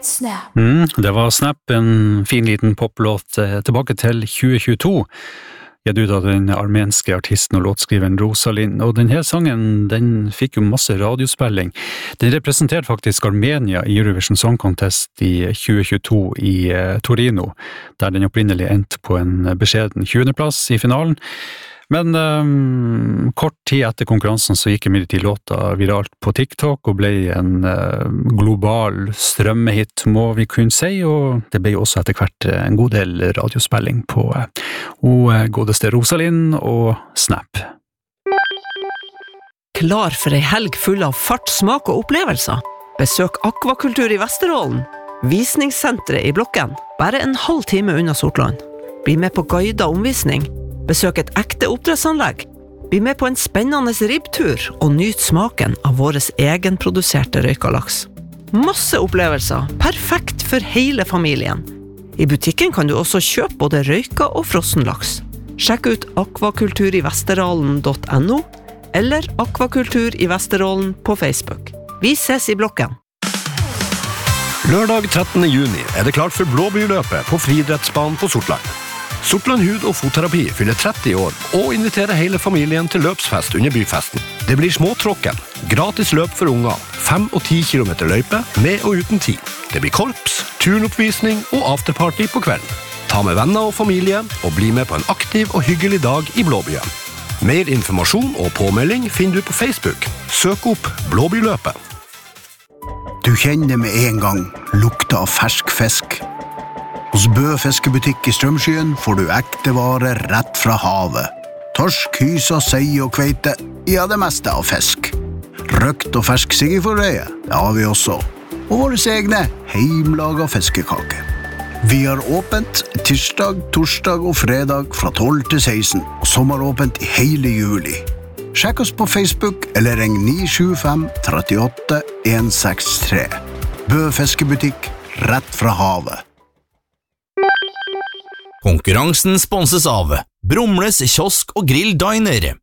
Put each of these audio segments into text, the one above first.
Snap. Det var Snap, en fin liten poplåt tilbake til 2022. Jeg ut av den armenske artisten og låtskriveren Rosalind, og denne sangen, den fikk jo masse radiospilling. Den representerte faktisk Armenia i Eurovision Song Contest i 2022 i Torino, der den opprinnelig endte på en beskjeden 20. plass i finalen. Men kort tid etter konkurransen så gikk imidlertid låta viralt på TikTok og ble en global strømmehit, må vi kunne si, og det ble også etter hvert en god del radiospilling på godeste Rosalind og Snap. Klar for ei helg full av fart, smak og opplevelser. Besøk Akvakultur i Vesterålen. Visningssenteret i Blokken, bare en halv time unna Sortland. Bli med på guidet omvisning. Besøk et ekte oppdrettsanlegg. Bli med på en spennende ribbtur og nyt smaken av våres egenproduserte røykalaks. Masse opplevelser, perfekt for hele familien. I butikken kan du også kjøpe både røyka og frossen laks. Sjekk ut akvakulturivesterålen.no eller Akvakultur i Vesterålen på Facebook. Vi ses i Blokken. Lørdag 13. juni det klart for Blåbyrløpet på friidrettsbanen på Sortland. Sortland hud- og fotterapi fyller 30 år og inviterer hele familien til løpsfest under byfesten. Det blir småtråkken, gratis løp for unger, 5 og 10 kilometer løype, med og uten tid. Det blir korps, turnoppvisning og afterparty på kvelden. Ta med venner og familie og bli med på en aktiv og hyggelig dag i Blåbyen. Mer informasjon og påmelding finner du på Facebook. Søk opp Blåbyrløpet. Du kjenner med en gang lukta av fersk fisk. Hos Bø fiskebutikk i Strømskyen får du ekte varer rett fra havet. Torsk, hysa, sei og kveite, ja det meste av fisk. Røkt og fersk siggeforreie, det har vi også. Og våre egne heimlaga fiskekake. Vi har åpent tirsdag, torsdag og fredag fra 12 til 16, og sommeråpent i hele juli. Sjekk oss på Facebook eller ring 975 38 163. Bø fiskebutikk, rett fra havet. Konkurransen sponses av Brumles kiosk og grill diner.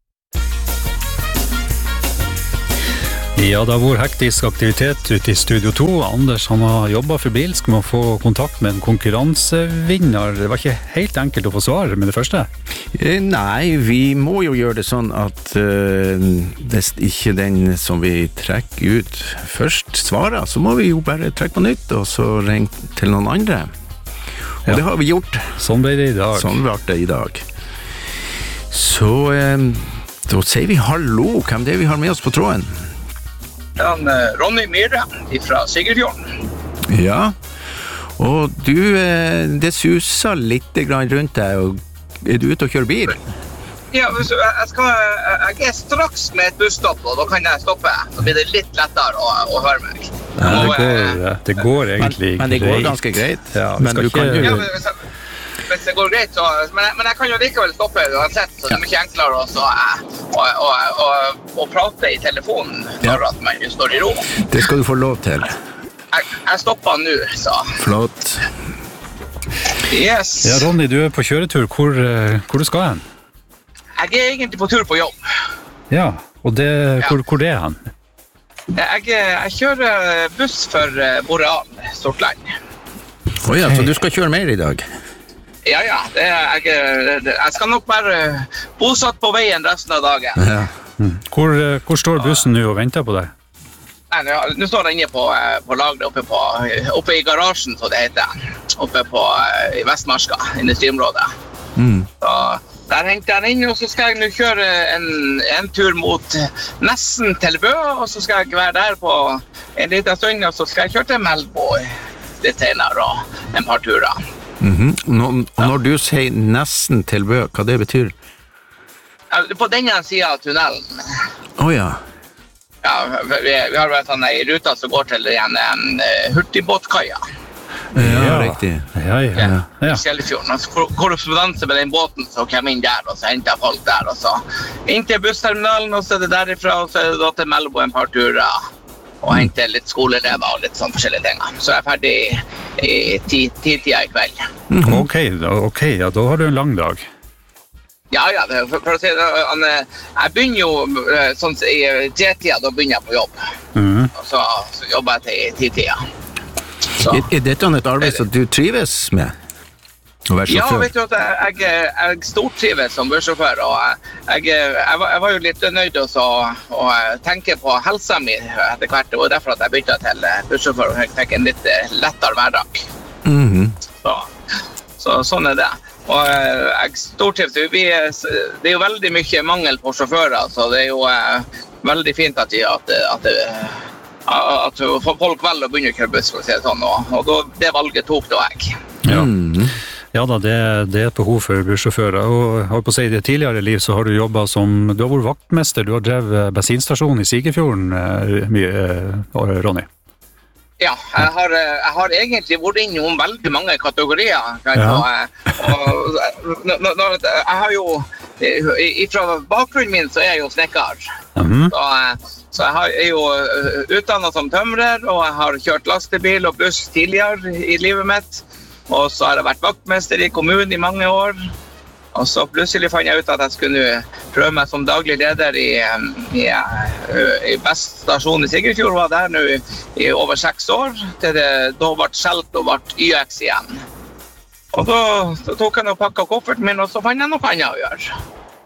Ja, det har vært hektisk aktivitet ute i Studio 2. Anders han har jobbet febrilsk med å få kontakt med en konkurransevinner. Det var ikke helt enkelt å få svar med det første. Nei, vi må jo gjøre det sånn at hvis ikke den som vi trekker ut først svarer, så må vi jo bare trekke på nytt, og så ringe til noen andre. Og det har vi gjort. Sånn ble det i dag. Sånn ble det i dag. Så da sier vi hallo. Hvem det vi har med oss på tråden? Ronny Myhre fra Sigrefjorden. Ja, og du, det suser litt grann rundt deg, og du ute og kjører bil? Ja, jeg straks med et busstopp, og da kan jeg stoppe. Så blir det litt lettere å høre meg. Ja, det går egentlig men det går ganske greit. Ja, men du kan jo... Ja, hvis det går greit, så... Men jeg kan jo likevel stoppe uansett, så det er mye enklere å prate i telefonen når at man står i ro. Det skal du få lov til. Jeg stopper nå, så... Flott. Yes. Ja, Ronny, du på kjøretur. Hvor du skal hen? Jeg egentlig på tur på jobb. Ja, og hvor det hen? Jeg kjører buss for Boreal, Sortland. Ja, så du skal kjøre mer i dag? Ja, jeg skal nok være bosatt på veien resten av dagen. Ja. Hvor står bussen nå og venter på deg? Nei, nå står jeg inne på lagret oppe i garasjen, så det heter, i Vestmarska, industriområdet. Så der hengte jeg inn, og så skal jeg nå kjøre en tur mot nesten til Bø, og så skal jeg være der på en liten stund, og så skal jeg kjøre til Melbo litt senere, og en par turer. Når du sier nesten til Bø, hva det betyr? På denne siden av tunnelen. Ja. Ja, vi har vært en ruta som går til en hurtigbåtkaia. Ja, riktig. Ja. Kjellefjorden. Korrespondanse med den båten, så kom inn der, og så hentet jeg folk der, og så inn til bussterminalen, og så det derifra, og så det da til Melbo en par turer, og hentet litt skolerever og litt sånn forskjellige ting. Så jeg ferdig i 10-tida i kveld. Ok, ja, da har du en lang dag. Ja, for å si det, jeg begynner jo sånn i 3-tida, da begynner jeg på jobb. Og så jobber jeg til 10-tida. dette et arbeid som du trives med? Ja, vet du at jeg stortrives som bussjåfør, og jeg var jo litt nøyd å tenke på helsa mi etter hvert, og derfor at jeg bytta til bussjåfør, og jeg fikk en litt lettere hverdag. Så sånn det. Og jeg stortrives. Det er jo veldig mye mangel på sjåfører, så det er jo veldig fint at folk velger å begynne å kjøre buss, for å si det sånn, og det valget tok da jeg. Ja da, det er et behov for bussjåfører, og jeg holdt på å si, i det tidligere liv så har du jobbet du har vært vaktmester, du har drevet bensinstasjon i Sigerfjorden mye, Ronny. Ja, jeg har egentlig vært innom veldig mange kategorier, og jeg har jo, fra bakgrunnen min så er jeg jo snekker, så jeg er jo utdannet som tømrer, og jeg har kjørt lastebil og buss tidligere i livet mitt, og så har jeg vært vaktmester i kommunen i mange år, og så plutselig fant jeg ut at jeg skulle prøve meg som daglig leder i Best stasjon i Sigerfjord, var der nå i over 6 år, til det da ble skjelt og ble YX igjen. Og da tok jeg og pakket kofferten min, og så fant jeg noe annet å gjøre.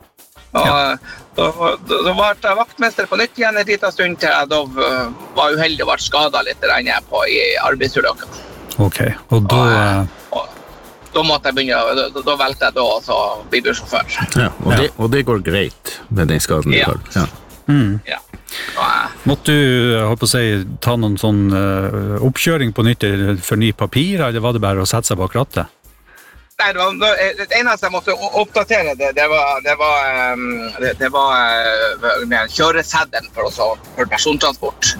Og da var jeg vaktmester på nytt igjen en liten stund til jeg da var uheldig og ble skadet litt i arbeidsulykken. Ok, og da... Da måtte jeg begynne, da valgte jeg da å bli bussjåfør. Ja, og det går greit med den skaden du har. Ja. Måtte du, jeg håper å si, ta noen sånn oppkjøring på nytt for ny papir, eller var det bare å sette seg bak rattet? Nei, det eneste jeg måtte oppdatere det var kjøreseddelen for persontransport.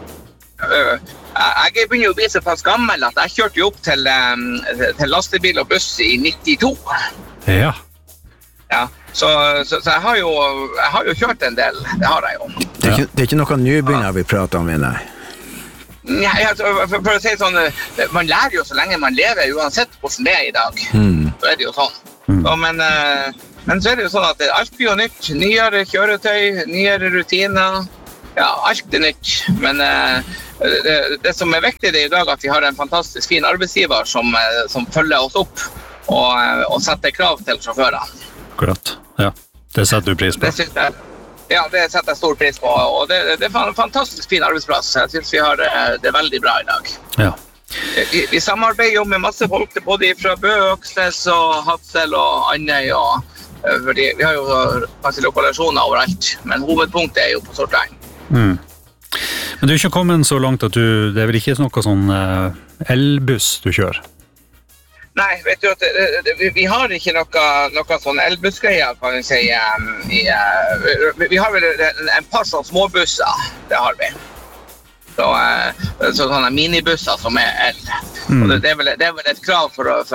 Jeg begynner jo å bli så pass gammel at jeg kjørte jo opp til lastebil og buss i 92. Ja. Ja, så jeg har jo kjørt en del, det har jeg jo. Det er ikke noe nybegynner vi prater om, mener jeg. Nei, for å si sånn, man lærer jo så lenge man lever, uansett hvordan det i dag. Så det jo sånn. Men så det jo sånn at alt blir jo nytt, nyere kjøretøy, nyere rutiner, ja, alt nytt. Men det som viktig det i dag at vi har en fantastisk fin arbeidsgiver som følger oss opp og setter krav til sjåførene. Akkurat, ja. Det setter du pris på. Det setter jeg stor pris på, og det er en fantastisk fin arbeidsplass. Jeg synes vi har det veldig bra i dag. Ja. Vi samarbeider jo med masse folk, både fra Bø, Øksnes og Hadsel og Andøy, fordi vi har jo kanskje lokalasjoner overalt, men hovedpunktet jo på Sortland. Men du er ikke kommet så langt at det er vel ikke noe sånn elbuss du kjører? Nei, vet du at vi har ikke noe sånn elbussgreier, kan jeg si. Vi har vel en par sånne småbusser, det har vi. Så sånne minibusser som el. Og det er vel et krav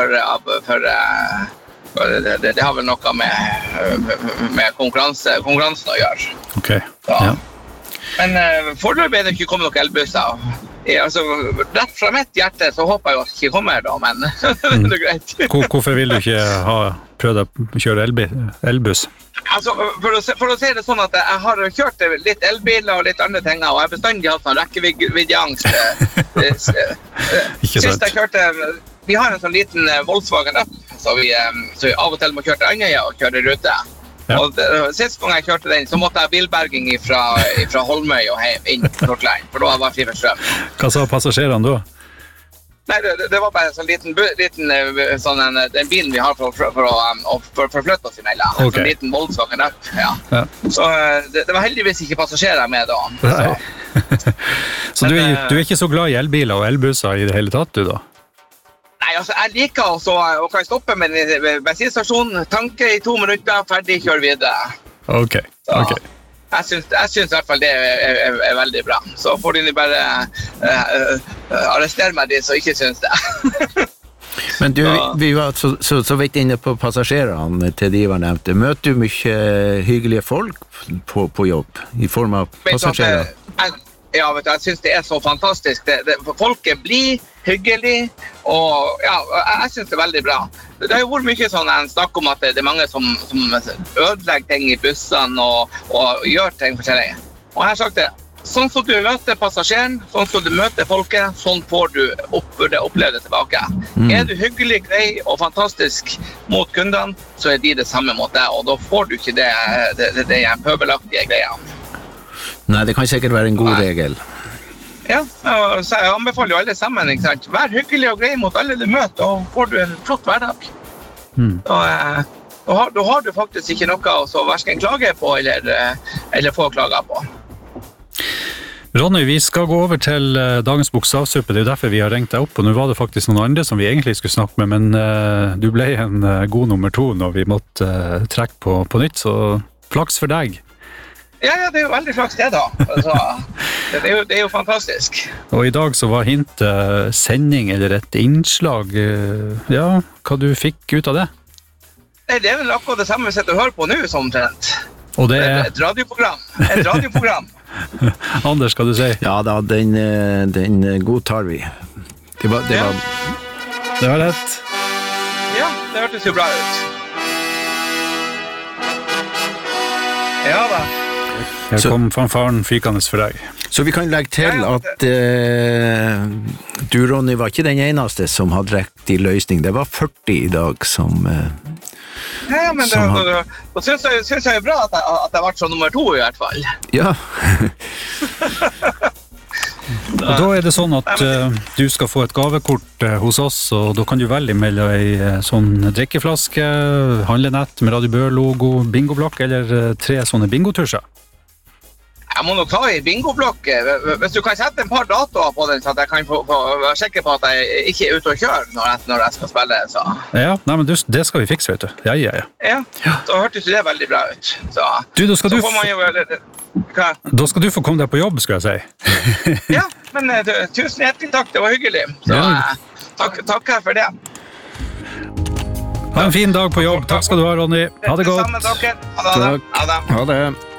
det har vel noe med konkurransen å gjøre. Ok, ja. Men foreløpig det ikke kommet noen elbusser. Rett fra mitt hjerte så håper jeg jo at det ikke kommer da, men det er greit. Hvorfor vil du ikke ha prøvd å kjøre elbuss? For å si det sånn at jeg har kjørt litt elbiler og litt andre ting, og jeg har bestandig hatt sånn rekkeviddeangst. Ikke sant? Sist jeg kjørte, vi har en sånn liten Volkswagen Up, så vi av og til må kjøre til Andøya og kjøre rute. Ja. Og sist gang jeg kjørte den, så måtte jeg bilberging fra Holmøy og hjem inn til Sortland, for da var jeg fri for strøm. Hva sa passasjerene da? Nei, det var bare en sånn liten den bilen vi har for å forflytte oss imellom. En sånn liten Volkswagen Up, ja. Så det var heldigvis ikke passasjerer med da. Så du er ikke så glad i elbiler og elbusser i det hele tatt, du da? Nei, jeg liker å kan stoppe med bensinstasjonen, tanke i 2 minutter, ferdig, kjøre videre. Ok. Jeg synes i hvert fall det er veldig bra. Så får de bare arrestere meg de som ikke synes det. Men vi var så vidt inne på passasjerene til de var nevnte. Møter du mye hyggelige folk på jobb i form av passasjerer? Ja, vet du, jeg synes det er så fantastisk. Folk blir hyggelig, og ja, jeg synes det er veldig bra. Det har jo vært mye sånn snakk om at det er mange som ødelegger ting i bussene og gjør ting forskjellig. Og jeg har sagt det, sånn som du møter passasjeren, sånn som du møter folket, sånn får du oppleve det tilbake. Er du hyggelig, grei og fantastisk mot kundene, så er de det samme mot deg, og da får du ikke det pøbelaktige greia. Nei, det kan sikkert være en god regel. Ja, så jeg anbefaler jo alle sammen, ikke sant? Vær hyggelig og grei mot alle du møter, og får du en flott hverdag. Da har du faktisk ikke noe å hverken klage på eller få klager på. Ronny, vi skal gå over til dagens bokstavsuppe, det er jo derfor vi har ringt deg opp, og nå var det faktisk noen andre som vi egentlig skulle snakke med, men du ble en god nummer 2 når vi måtte trekke på nytt, så flaks for deg. Ja, det er jo veldig flaks det da. Altså, det er jo fantastisk. Og i dag så var hintet sending eller et innslag. Ja, hva du fikk ut av det? Det er vel akkurat det samme vi sitter og hører på nå, som omtrent. Og det er... Et radioprogram. Anders, skal du si? Ja da, den godtar vi. Det var lett. Ja, det hørtes jo bra ut. Ja da. Her kom fanfaren fykende for deg. Så vi kan legge til at du, Ronny, var ikke den eneste som hadde riktig løsning. Det var 40 i dag som... Ja, men da synes jeg bra at jeg var som nummer 2 i hvert fall. Ja. Og da er det sånn at du skal få et gavekort hos oss, og da kan du velge mellom en sånn drikkeflaske, handlenett med Radio Bø-logo, bingoblokk eller 3 sånne bingotusjer. Jeg må nok ta i bingoblokk. Hvis du kan sette en par datoer på den, så at jeg kan få være sikker på at jeg ikke er ute og kjører når jeg skal spille. Så. Ja, nei, men det skal vi fikse, vet du. Ja. Ja, så hørtes det veldig bra ut. Så, da skal så får man jo... Hva? Da skal du få komme deg på jobb, skal jeg si. Ja, men tusen hjertelig takk, det var hyggelig. Så takk her for det. Ha en fin dag på jobb. Takk skal du ha, Ronny. Ha det godt. Sammen, dere. Ha det. Ha det.